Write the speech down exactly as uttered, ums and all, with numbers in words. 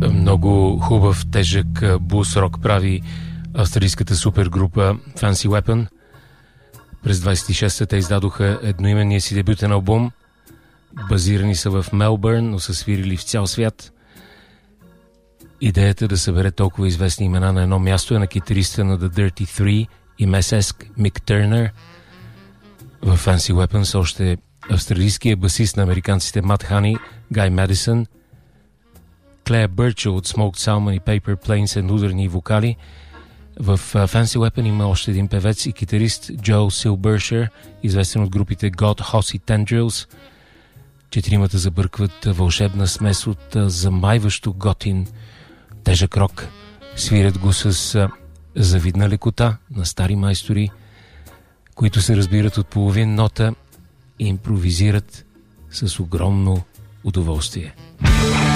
Много хубав, тежък блус-рок прави австралийската супергрупа Fancy Weapon. През двайсет и шеста те издадоха едноименния си дебютен албум. Базирани са в Мелбърн, но са свирили в цял свят. Идеята да събере толкова известни имена на едно място е на китариста на The Dirty Three и месеск Мик Търнър. В Fancy Weapon са още австралийския басист на американците Мат Хани, Гай Медисън, Клея Бърчел от Smoked Salmon и Paper Planes е ударни вокали. В Fancy Weapon има още един певец и китарист Джо Силбършер, известен от групите God, Hoss и Tendrils. Четиримата забъркват вълшебна смес от замайващо готин тежък рок. Свирят го с завидна лекота на стари майстори, които се разбират от половин нота и импровизират с огромно удоволствие.